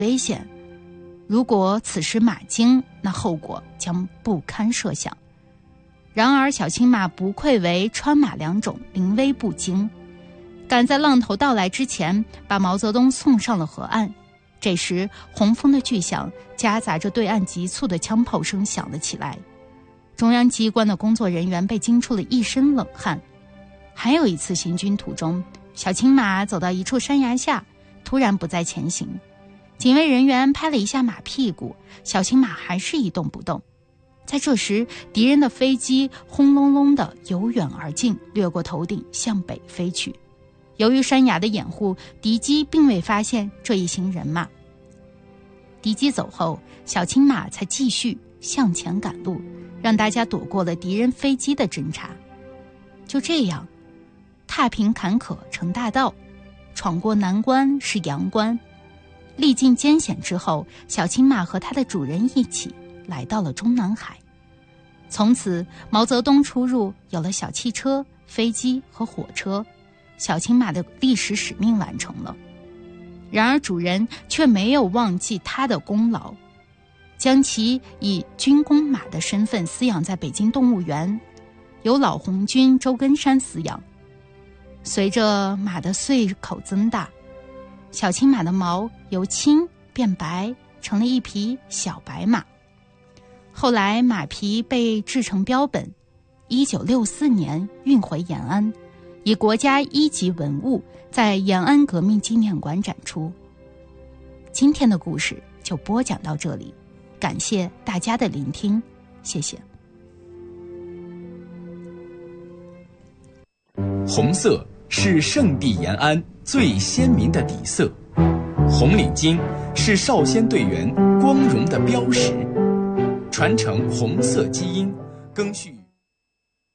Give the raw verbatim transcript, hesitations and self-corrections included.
危险。如果此时马惊，那后果将不堪设想。然而小青马不愧为川马两种，临危不惊，赶在浪头到来之前把毛泽东送上了河岸。这时洪峰的巨响夹杂着对岸急促的枪炮声响了起来，中央机关的工作人员被惊出了一身冷汗。还有一次行军途中，小青马走到一处山崖下，突然不再前行，警卫人员拍了一下马屁股，小青马还是一动不动。在这时，敌人的飞机轰隆隆地由远而近，掠过头顶向北飞去。由于山崖的掩护，敌机并未发现这一行人马。敌机走后，小青马才继续向前赶路，让大家躲过了敌人飞机的侦察。就这样，踏平坎坷成大道，闯过难关是阳关。历尽艰险之后，小青马和它的主人一起来到了中南海。从此，毛泽东出入有了小汽车、飞机和火车，小青马的历史使命完成了。然而主人却没有忘记他的功劳，将其以军工马的身份饲养在北京动物园，由老红军周根山饲养。随着马的岁口增大，小青马的毛由青变白，成了一匹小白马。后来马皮被制成标本，一九六四年运回延安，以国家一级文物在延安革命纪念馆展出。今天的故事就播讲到这里，感谢大家的聆听，谢谢。 红色是圣地延安最鲜明的底色，红领巾是少先队员光荣的标识，传承红色基因，赓续